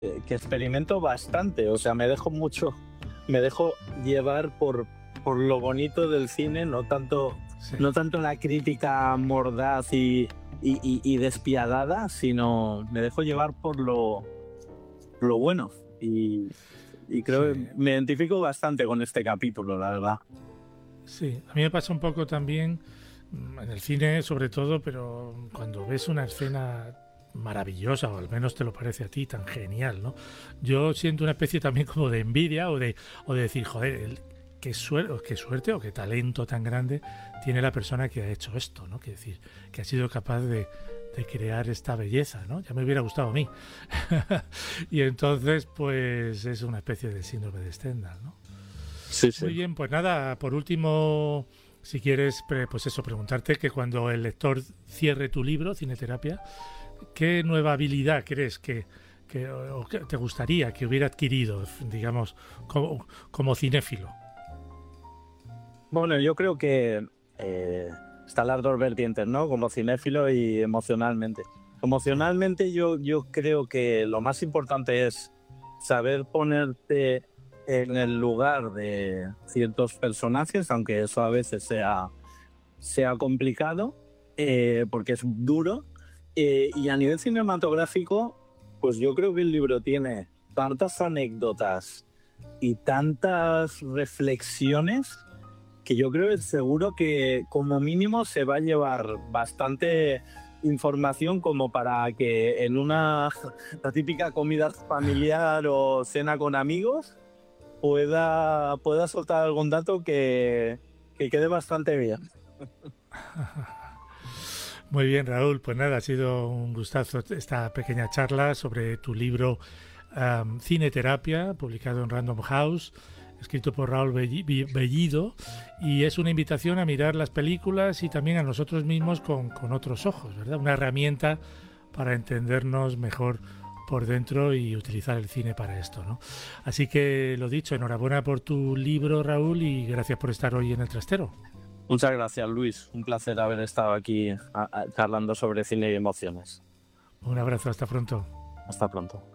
que experimento bastante, o sea, me dejo llevar por lo bonito del cine, Sí, no tanto la crítica mordaz y despiadada, sino me dejo llevar por lo bueno. Y creo que sí, me identifico bastante con este capítulo, la verdad. sí. A mí me pasa un poco también en el cine, sobre todo, pero cuando ves una escena maravillosa, o al menos te lo parece a ti, tan genial, ¿no? Yo siento una especie también como de envidia o de decir, joder, qué suerte o qué talento tan grande tiene la persona que ha hecho esto, ¿no? Que decir, que ha sido capaz de crear esta belleza, ¿no? Ya me hubiera gustado a mí. Y entonces, pues es una especie de síndrome de Stendhal, ¿no? Sí, sí. Muy bien, pues nada, por último, si quieres, pues eso, preguntarte que cuando el lector cierre tu libro, Cineterapia, ¿qué nueva habilidad crees o que te gustaría que hubiera adquirido, digamos, como cinéfilo? Bueno, yo creo que están las dos vertientes, ¿no? Como cinéfilo y emocionalmente. Sí, Emocionalmente yo creo que lo más importante es saber ponerte en el lugar de ciertos personajes, aunque eso a veces sea complicado, porque es duro. Y a nivel cinematográfico, pues yo creo que el libro tiene tantas anécdotas y tantas reflexiones que yo creo que seguro que como mínimo se va a llevar bastante información como para que en la típica comida familiar o cena con amigos pueda soltar algún dato que quede bastante bien. muy bien, Raúl. Pues nada, ha sido un gustazo esta pequeña charla sobre tu libro Cineterapia, publicado en Random House, escrito por Raúl Bellido, y es una invitación a mirar las películas y también a nosotros mismos con otros ojos, ¿verdad? Una herramienta para entendernos mejor por dentro y utilizar el cine para esto, ¿no? Así que lo dicho, enhorabuena por tu libro, Raúl, y gracias por estar hoy en el trastero. Muchas gracias, Luis. Un placer haber estado aquí charlando sobre cine y emociones. Un abrazo, hasta pronto. Hasta pronto.